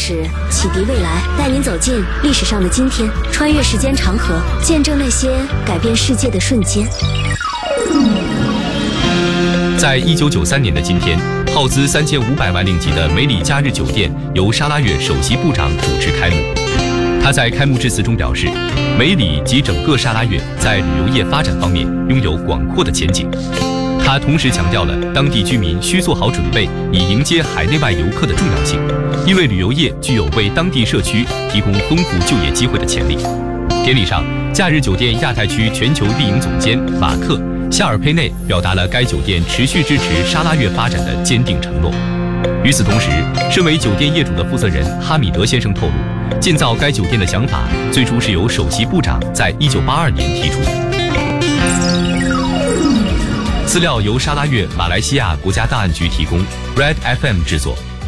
史，启迪未来，带您走进历史上的今天，穿越时间长河，见证那些改变世界的瞬间。 在1993年的今天，耗资3500万令吉的梅里假日酒店由沙拉越首席部长主持开幕。他在开幕致辞中表示，梅里及整个沙拉越在旅游业发展方面拥有广阔的前景。他同时强调了当地居民需做好准备，以迎接海内外游客的重要性，因为旅游业具有为当地社区提供丰富就业机会的潜力。典礼上，假日酒店亚太区全球运营总监马克·夏尔佩内表达了该酒店持续支持沙拉越发展的坚定承诺。与此同时，身为酒店业主的负责人哈米德先生透露，建造该酒店的想法最初是由首席部长在1982年提出的。资料由沙拉越马来西亚国家档案局提供 ，Red FM 制作。